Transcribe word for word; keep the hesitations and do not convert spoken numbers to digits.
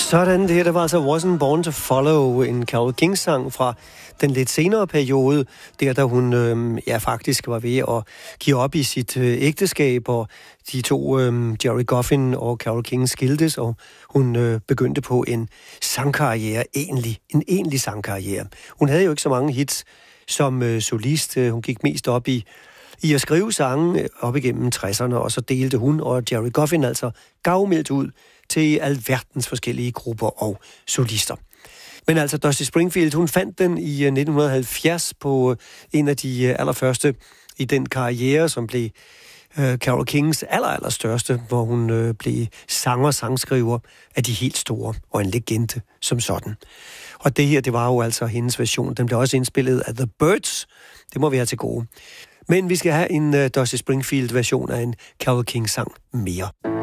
Sådan, det her, der var altså Wasn't Born to Follow, en Carole King-sang fra den lidt senere periode, der da hun øh, ja, faktisk var ved at give op i sit øh, ægteskab, og de to, øh, Gerry Goffin og Carole King, skiltes, og hun øh, begyndte på en sangkarriere, egentlig, en egentlig sangkarriere. Hun havde jo ikke så mange hits som øh, solist. Hun gik mest op i i at skrive sange op igennem tresserne, og så delte hun og Gerry Goffin altså gavmildt ud til alverdens forskellige grupper og solister. Men altså Dusty Springfield, hun fandt den i nitten halvfjerds på en af de allerførste i den karriere, som blev uh, Carole Kings aller, aller største, hvor hun uh, blev sanger, sangskriver af de helt store, og en legende som sådan. Og det her, det var jo altså hendes version. Den blev også indspillet af The Byrds. Det må vi have til gode. Men vi skal have en uh, Dusty Springfield-version af en Carole King-sang mere.